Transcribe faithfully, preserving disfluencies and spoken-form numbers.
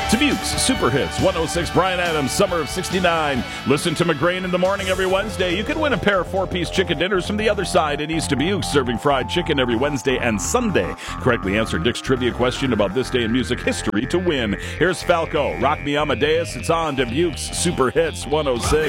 Dubuque's Super Hits one oh six, Bryan Adams, Summer of sixty-nine. Listen to McGrain in the morning every Wednesday. You can win a pair of four-piece chicken dinners from the other side in East Dubuque, serving fried chicken every Wednesday and Sunday. Correctly answer Dick's trivia question about this day in music history to win. Here's Falco, Rock Me Amadeus. It's on Dubuque's Super Hits one oh six.